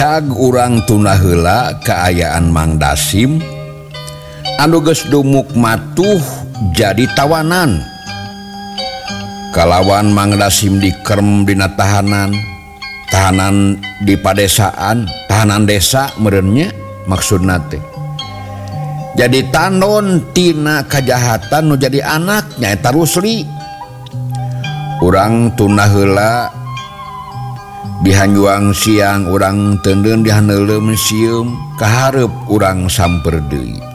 urang tuna heula keayaan Mang Dasim anu geus dumuk matuh jadi tawanan kalawan Mang Dasim dikerem dina tahanan di padesaan tahanan desa meureunnya maksudna teh jadi tandon tina kajahatan nu jadi anaknya eta Rusli urang tuna heula dihanjuang siang urang tendeun dihaneuleuh sieum kahareup urang samper deui